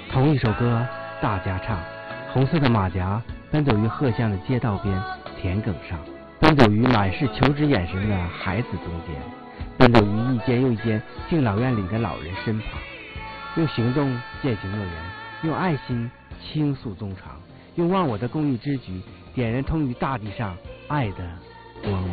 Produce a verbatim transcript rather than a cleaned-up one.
同一首歌，大家唱。红色的马甲奔走于荷香的街道边、田埂上，奔走于满是求知眼神的孩子中间，奔走于一间又一间敬老院里的老人身旁，用行动践行诺言，用爱心倾诉衷肠，用忘我的公益之举点燃通于大地上爱的光明。